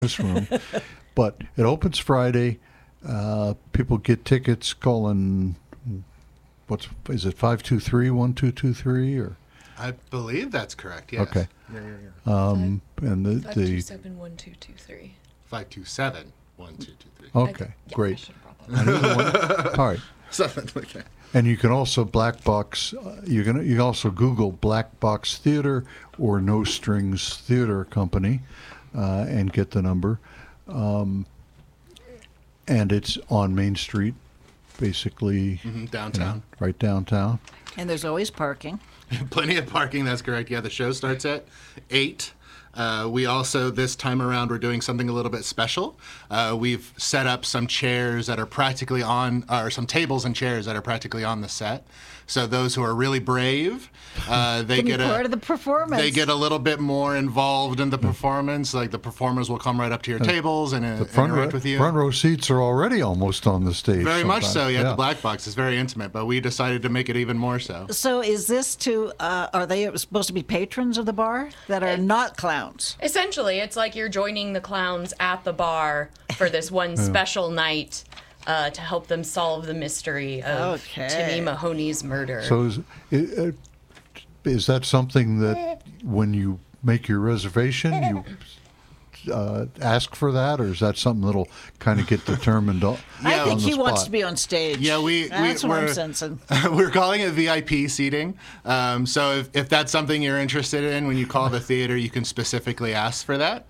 this room. But it opens Friday. People get tickets calling, is it 523-1223 or? I believe that's correct, yes. Okay. Yeah. And the 527-1223. 527-1223. Okay, great. I should have brought that up. All right. Something like that. And you can also Black Box. You can also Google Black Box Theater or No Strings Theater Company, and get the number. And it's on Main Street, basically. Downtown. Right downtown. And there's always parking. Plenty of parking, that's correct. Yeah, the show starts at 8. We also, this time around, we're doing something a little bit special. We've set up some chairs that are practically on, or some tables and chairs that are practically on the set. So those who are really brave, they get part of the performance. They get a little bit more involved in the performance. Like the performers will come right up to your tables and interact with you. Front row seats are already almost on the stage. Very much so. sometimes. Yeah, the Black Box is very intimate, but we decided to make it even more so. So is this to, are they supposed to be patrons of the bar that are not clowns? Essentially, it's like you're joining the clowns at the bar for this one special night to help them solve the mystery of Timmy Mahoney's murder. So is that something that when you make your reservation, you ask for that, or is that something that'll kind of get determined on I think the he wants spot? to be on stage. Yeah, That's what I'm we're sensing. we're calling it VIP seating. So if that's something you're interested in, when you call the theater, you can specifically ask for that.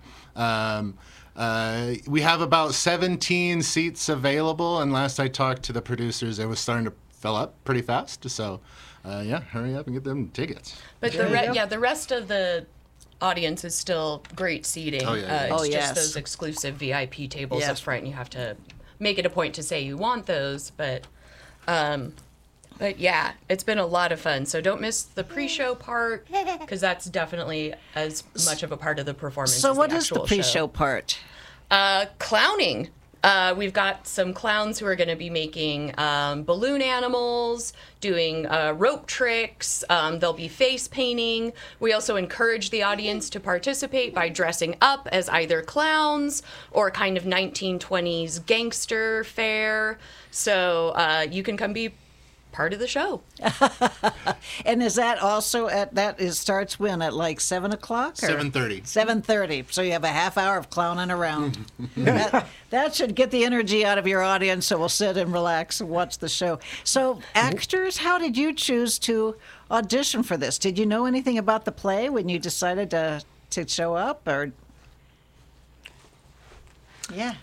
We have about 17 seats available, and last I talked to the producers, it was starting to fill up pretty fast. So, hurry up and get them tickets. But the rest of the audience is still great seating. Oh, yeah. It's just those exclusive VIP tables up front, and you have to make it a point to say you want those. But yeah, it's been a lot of fun. So don't miss the pre-show part, because that's definitely as much of a part of the performance. So as what the is the actual pre-show show. part? Clowning. We've got some clowns who are going to be making balloon animals, doing rope tricks. They'll be face painting. We also encourage the audience to participate by dressing up as either clowns or kind of 1920s gangster fare. So you can come be part of the show. And is that also starts when, at like 7 o'clock? 7:30. 7:30. So you have a half hour of clowning around. that should get the energy out of your audience, so we'll sit and relax and watch the show. So actors, how did you choose to audition for this? Did you know anything about the play when you decided to show up? Or yeah.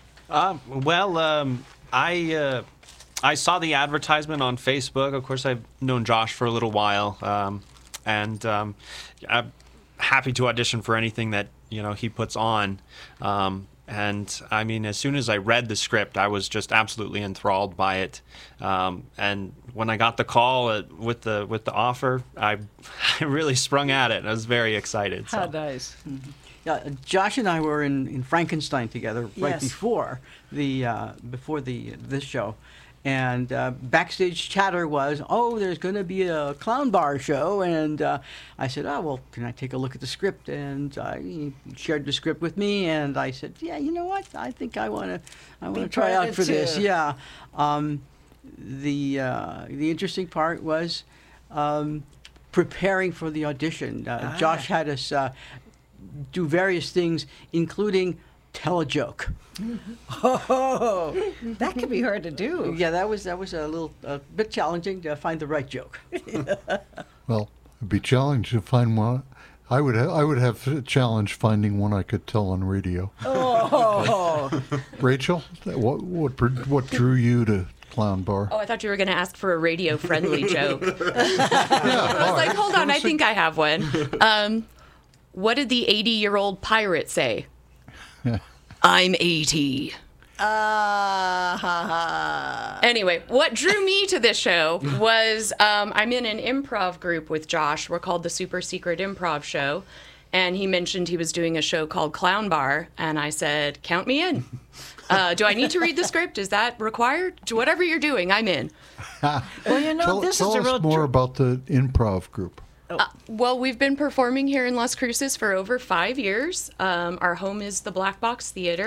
I saw the advertisement on Facebook. Of course, I've known Josh for a little while, and I'm happy to audition for anything that he puts on. And I mean, as soon as I read the script, I was just absolutely enthralled by it. And when I got the call with the offer, I really sprung at it. I was very excited. How nice. Mm-hmm. Yeah, Josh and I were in Frankenstein together right before this show. And backstage chatter was, there's going to be a clown bar show. And I said, can I take a look at the script? And he shared the script with me. And I said, yeah, you know what? I think I want to try out for this. Yeah. The interesting part was preparing for the audition. Josh had us do various things, including tell a joke. Oh, that can be hard to do. Yeah, that was a bit challenging to find the right joke. Well, it'd be challenging to find one. I would have a challenge finding one I could tell on radio. Oh, Rachel, what drew you to Clown Bar? Oh, I thought you were going to ask for a radio-friendly joke. I was like, hold on, I think I have one. What did the 80-year-old pirate say? I'm 80. Anyway, what drew me to this show was I'm in an improv group with Josh. We're called the Super Secret Improv Show. And he mentioned he was doing a show called Clown Bar. And I said, count me in. Do I need to read the script? Is that required? Whatever you're doing, I'm in. Well, this is a real... Tell us more about the improv group. Well, we've been performing here in Las Cruces for over 5 years. Our home is the Black Box Theater.